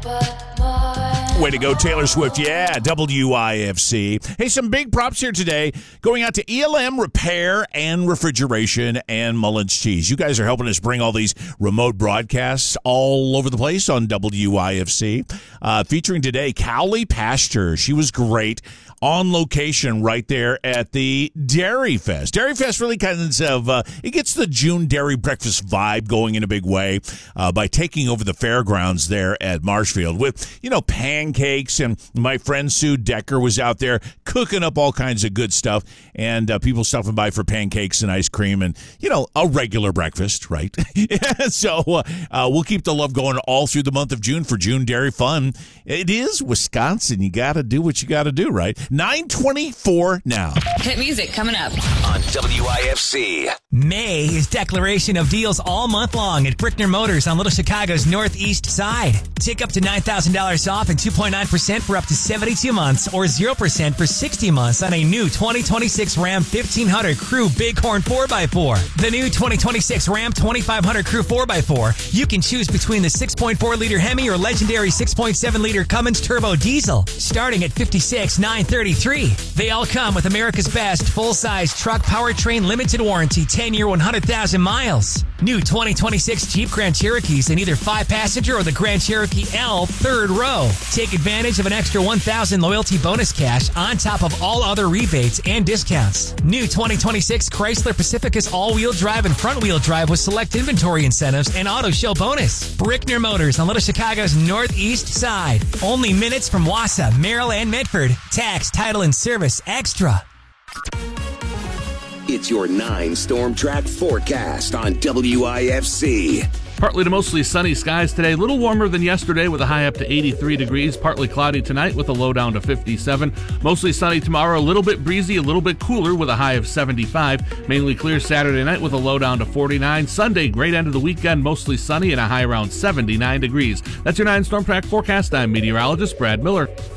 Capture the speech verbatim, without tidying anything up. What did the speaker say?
Way to go, Taylor Swift. Yeah, W I F C. Hey, some big props here today going out to E L M Repair and Refrigeration and Mullins Cheese. You guys are helping us bring all these remote broadcasts all over the place on W I F C. Uh, featuring today, Cowley Pasture. She was great on location right there at the Dairy Fest. Dairy Fest really kind of, uh, it gets the June dairy breakfast vibe going in a big way uh, by taking over the fairgrounds there at Marshfield with, you know, pancakes. And my friend Sue Decker was out there cooking up all kinds of good stuff, and uh, people stopping by for pancakes and ice cream and, you know, a regular breakfast, right? So uh, uh, we'll keep the love going all through the month of June for June Dairy Fun. It is Wisconsin. You got to do what you got to do, right? nine twenty-four now. Hit music coming up on W I F C. May is declaration of deals all month long at Brickner Motors on Little Chicago's northeast side. Take up to nine thousand dollars off and two point nine percent for up to seventy-two months or zero percent for sixty months on a new twenty twenty-six Ram fifteen hundred Crew Bighorn four by four. The new twenty twenty-six Ram twenty-five hundred Crew four by four. You can choose between the six point four liter Hemi or legendary six point seven liter Cummins Turbo Diesel, starting at fifty-six thousand nine hundred thirty-three dollars. They all come with America's best full-size truck powertrain limited warranty, ten-year, one hundred thousand miles. New twenty twenty-six Jeep Grand Cherokees in either five-passenger or the Grand Cherokee L third row. Take advantage of an extra one thousand dollars loyalty bonus cash on top of all other rebates and discounts. New twenty twenty-six Chrysler Pacificus all-wheel drive and front-wheel drive with select inventory incentives and auto show bonus. Brickner Motors on Little Chicago's northeast side. Only minutes from Wausau, Merrill, and Medford. Tax, title, and service extra. It's your nine Storm Track forecast on W I F C. Partly to mostly sunny skies today. A little warmer than yesterday with a high up to eighty-three degrees. Partly cloudy tonight with a low down to fifty-seven. Mostly sunny tomorrow. A little bit breezy, a little bit cooler with a high of seventy-five. Mainly clear Saturday night with a low down to forty-nine. Sunday, great end of the weekend. Mostly sunny and a high around seventy-nine degrees. That's your nine Storm Track forecast. I'm meteorologist Brad Miller.